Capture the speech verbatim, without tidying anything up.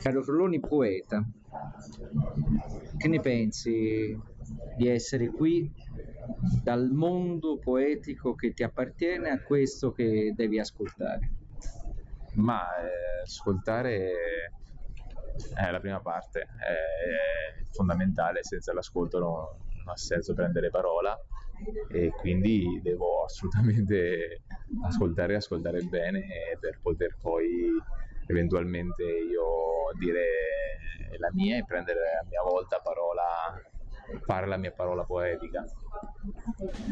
Caro Fruloni poeta, che ne pensi di essere qui dal mondo poetico che ti appartiene a questo che devi ascoltare? Ma eh, ascoltare è la prima parte, è fondamentale, senza l'ascolto non, non ha senso prendere parola e quindi devo assolutamente ascoltare e ascoltare bene per poter poi eventualmente io dire la mia e prendere a mia volta parola, fare la mia parola poetica.